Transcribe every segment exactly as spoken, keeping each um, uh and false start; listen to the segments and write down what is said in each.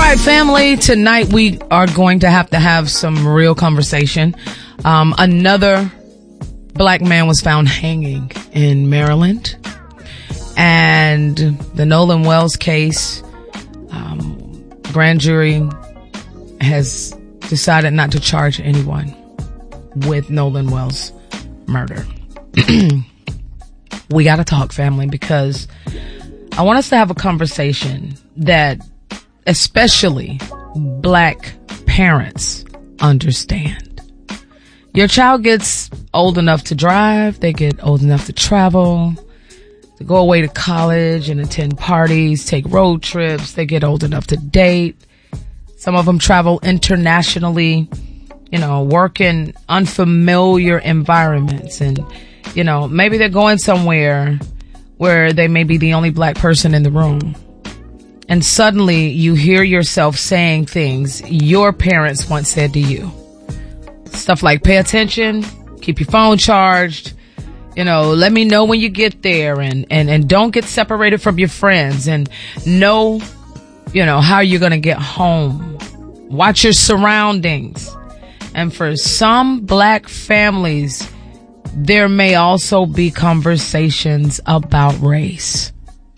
right, family, tonight we are going to have to have some real conversation. Um, another black man was found hanging in Maryland. And the Nolan Wells case, um, grand jury has decided not to charge anyone with Nolan Wells' murder. We got to talk, family, because I want us to have a conversation that especially black parents understand. Your child gets old enough to drive. They get old enough to travel, to go away to college and attend parties, take road trips. They get old enough to date. Some of them travel internationally, you know, work in unfamiliar environments. And, you know, maybe they're going somewhere where they may be the only black person in the room. And suddenly you hear yourself saying things your parents once said to you. Stuff like pay attention, keep your phone charged, you know, let me know when you get there, and, and, and don't get separated from your friends, and know, you know, how you're going to get home. Watch your surroundings. And for some black families, there may also be conversations about race.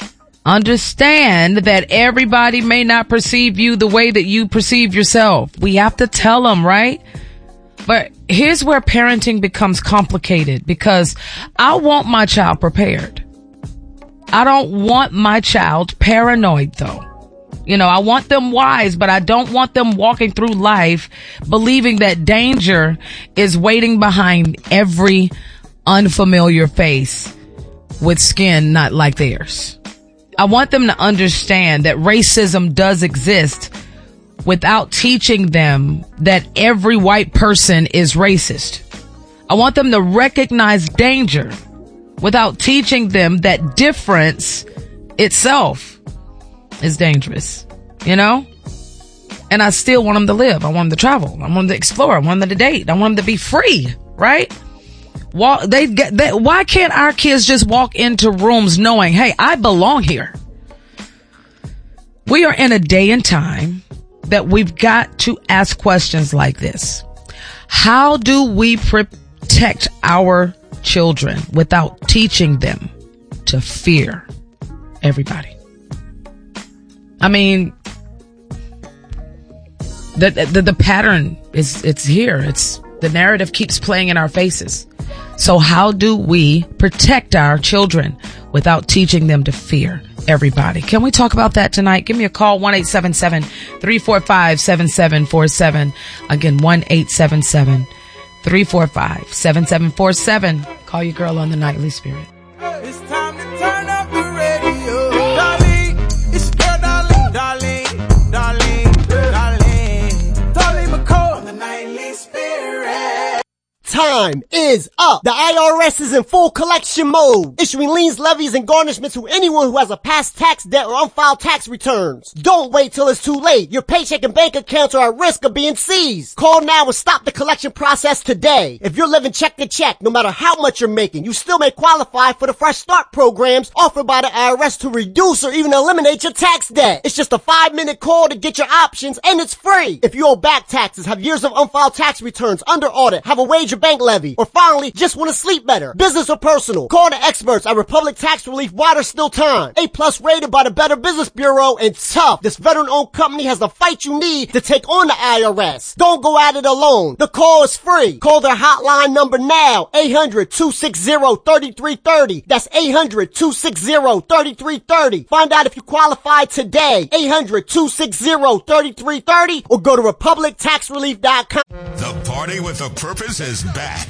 Understand that everybody may not perceive you the way that you perceive yourself. We have to tell them, right? But here's where parenting becomes complicated, because I want my child prepared. I don't want my child paranoid, though. You know, I want them wise, but I don't want them walking through life believing that danger is waiting behind every unfamiliar face with skin not like theirs. I want them to understand that racism does exist without teaching them that every white person is racist. I want them to recognize danger without teaching them that difference itself is dangerous, you know? And I still want them to live. I want them to travel. I want them to explore. I want them to date. I want them to be free, right? Walk, they get, they, why can't our kids just walk into rooms knowing, hey, I belong here? We are in a day and time that we've got to ask questions like this. How do we protect our children without teaching them to fear everybody? I mean, the, the, the pattern is, it's here. It's, the narrative keeps playing in our faces. So how do we protect our children without teaching them to fear everybody? Can we talk about that tonight? Give me a call, one eight seven seven, three four five, seven seven four seven. Again, one eight seven seven, three four five, seven seven four seven. Call your girl on the Nightly Spirit. It's time to turn up the radio. Darlene, it's your girl, Darlene, Darlene, Darlene, Darlene, Darlene McCall on the Nightly Spirit. Time is up. The I R S is in full collection mode, issuing liens, levies, and garnishments to anyone who has a past tax debt or unfiled tax returns. Don't wait till it's too late. Your paycheck and bank accounts are at risk of being seized. Call now and stop the collection process today. If you're living check to check, no matter how much you're making, you still may qualify for the Fresh Start programs offered by the I R S to reduce or even eliminate your tax debt. It's just a five minute call to get your options, and it's free. If you owe back taxes, have years of unfiled tax returns, under audit, have a wage or bank levy, or finally just want to sleep better, business or personal, call the experts at Republic Tax Relief while there's still time. A plus rated by the Better Business Bureau, and tough. This veteran-owned company has the fight you need to take on the I R S. Don't go at it alone. The call is free. Call their hotline number now, eight hundred, two six zero, three three three zero. That's eight hundred, two six zero, three three three zero. Find out if you qualify today, eight hundred, two six zero, three three three zero, or go to republic tax relief dot com. The Party with a Purpose is back.